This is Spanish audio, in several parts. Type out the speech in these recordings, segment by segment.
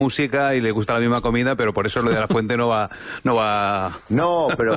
música y le gusta la misma comida, pero por eso lo de la fuente no va. No, pero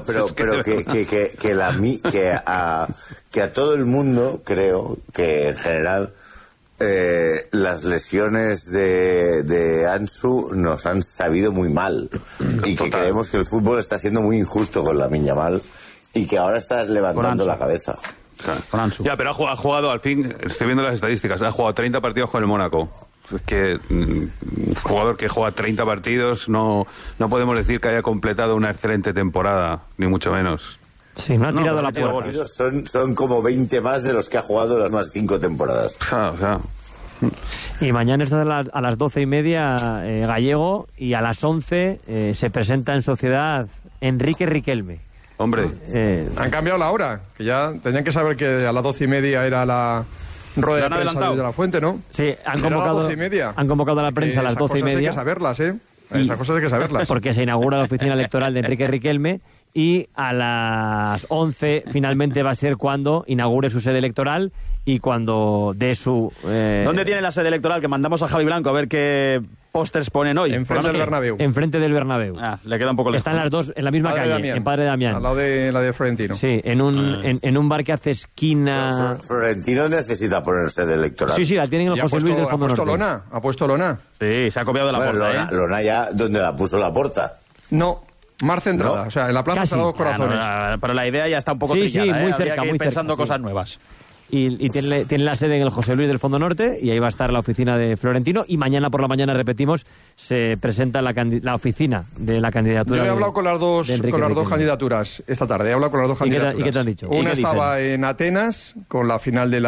que a todo el mundo creo que en general las lesiones de Ansu nos han sabido muy mal y que creemos que el fútbol está siendo muy injusto con Lamine Yamal y que ahora estás levantando la cabeza. Con Ansu. Ya, pero ha jugado, al fin, estoy viendo las estadísticas, ha jugado 30 partidos con el Mónaco. Es que un jugador que juega 30 partidos no podemos decir que haya completado una excelente temporada, ni mucho menos. Sí, no ha tirado la puerta. Son como 20 más de los que ha jugado las más 5 temporadas. O sea. Y mañana está a las 12:30 Gallego, y a las 11 se presenta en Sociedad Enrique Riquelme. Hombre. Han cambiado la hora, que ya tenían que saber que a las 12:30 era la rueda de prensa de la Fuente, ¿no? Sí, han convocado a la prensa a las 12:30. Hay que saberlas, esas cosas hay que saberlas. Porque se inaugura la oficina electoral de Enrique Riquelme, y a las 11 finalmente va a ser cuando inaugure su sede electoral y cuando dé su... ¿Dónde tiene la sede electoral? Que mandamos a Javi Blanco a ver qué pósters ponen hoy. Enfrente del Bernabéu. Enfrente del Bernabéu. Le queda un poco lejos. Están las dos en la misma calle, Damián, en Padre Damián. Al lado de la de Florentino. Sí, en un bar que hace esquina... Florentino necesita poner sede electoral. Sí, la tienen en el José Luis del Fondo Norte. Ha puesto lona. Sí, se ha copiado de la Porta, Lona ya, ¿dónde la puso la Porta? No, más centrada. No. O sea, en la plaza está Dos Corazones. Pero la idea ya está un poco trillada, muy Habría cerca, que ir muy pensando cerca, cosas nuevas. Y tiene la sede en el José Luis del Fondo Norte, y ahí va a estar la oficina de Florentino, y mañana por la mañana, repetimos, se presenta la oficina de la candidatura. Yo he hablado con las dos Riquelme. candidaturas esta tarde. He hablado con las dos candidaturas. ¿Y qué te han dicho? Una estaba en Atenas con la final de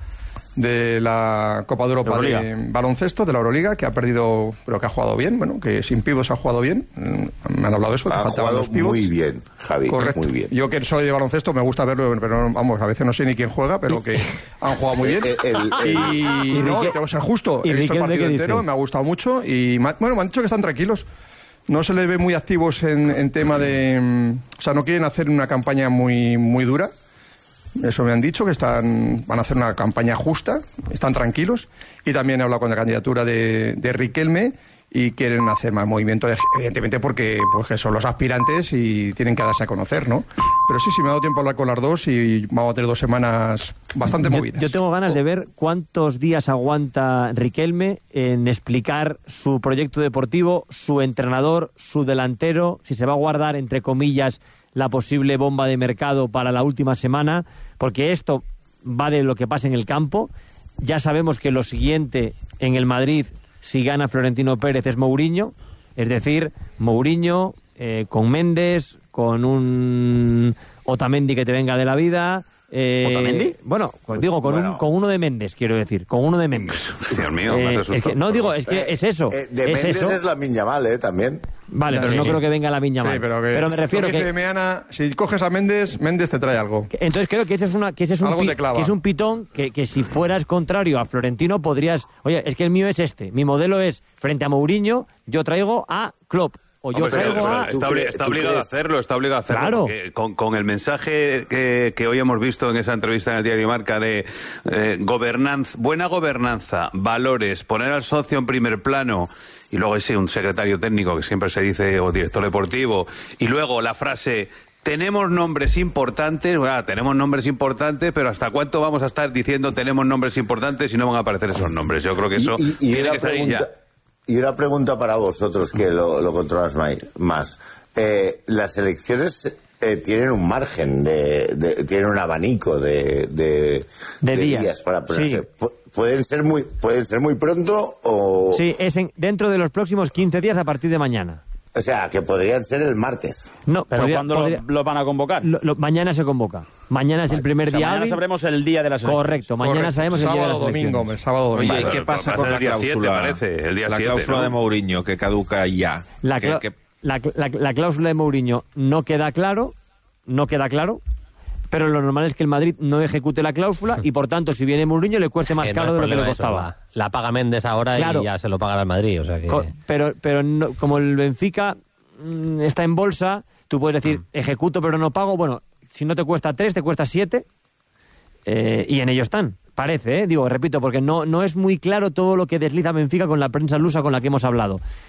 la Copa de Europa de baloncesto, de la Euroliga, que ha perdido, pero que ha jugado bien, bueno, que sin pivos ha jugado bien. Me han hablado de eso, que faltaban los pivos. Muy bien, Javi. Correcto. Muy bien. Yo, que soy de baloncesto, me gusta verlo, pero vamos, a veces no sé ni quién juega, pero que han jugado muy bien. Y no, tengo que ser justo. He visto el partido entero, me ha gustado mucho, y me han dicho que están tranquilos. No se les ve muy activos en tema de... O sea, no quieren hacer una campaña muy, muy dura. Eso me han dicho, que van a hacer una campaña justa, están tranquilos. Y también he hablado con la candidatura de Riquelme, y quieren hacer más movimiento, evidentemente porque son los aspirantes y tienen que darse a conocer, ¿no? Pero sí, me ha dado tiempo a hablar con las dos, y vamos a tener 2 semanas bastante movidas. Yo tengo ganas de ver cuántos días aguanta Riquelme en explicar su proyecto deportivo, su entrenador, su delantero, si se va a guardar, entre comillas, la posible bomba de mercado para la última semana, porque esto va de lo que pasa en el campo. Ya sabemos que lo siguiente en el Madrid, si gana Florentino Pérez, es Mourinho, es decir, Mourinho con Méndez, con un Otamendi que te venga de la vida. ¿Otamendi? Bueno, pues digo, con uno de Méndez, quiero decir, con uno de Méndez. Dios mío, me asustó. Es que, no, digo, es que es eso. De Méndez es Lamine Yamal, también. Vale, pero no creo que venga Lamine Yamal. Sí, pero me refiero que... Meana, si coges a Méndez te trae algo. Entonces creo que ese es un pitón que si fueras contrario a Florentino podrías... Oye, es que el mío es este. Mi modelo es, frente a Mourinho, yo traigo a Klopp. O yo traigo a... Está obligado a hacerlo, Claro. Porque con el mensaje que hoy hemos visto en esa entrevista en el diario Marca de buena gobernanza, valores, poner al socio en primer plano, y luego ese un secretario técnico que siempre se dice, o director deportivo, y luego la frase... Tenemos nombres importantes, pero ¿hasta cuánto vamos a estar diciendo tenemos nombres importantes y no van a aparecer esos nombres? Yo creo que eso tiene que salir ya. Y una pregunta para vosotros, que lo controlas más. Las elecciones tienen un margen, tienen un abanico de días para ponerse. Sí. ¿Pueden ser muy pronto o...? Sí, dentro de los próximos 15 días a partir de mañana. O sea, que podrían ser el martes. No, pero ¿cuándo lo van a convocar? Mañana se convoca. Mañana es el primer día. Mañana sabremos el día de las elecciones. Correcto, mañana sabemos el día de las elecciones. El sábado domingo. Oye, ¿qué pasa con la cláusula? La cláusula de Mourinho, que caduca ya. La cláusula de Mourinho no queda claro, pero lo normal es que el Madrid no ejecute la cláusula, y por tanto, si viene Mourinho, le cueste más caro de lo que le costaba. La paga Méndez ahora, claro, y ya se lo pagará el Madrid. O sea que... Pero no, como el Benfica está en bolsa, tú puedes decir, ejecuto pero no pago. Bueno, si no te cuesta 3, te cuesta 7, y en ello están. Parece, repito, porque no es muy claro todo lo que desliza Benfica con la prensa lusa con la que hemos hablado.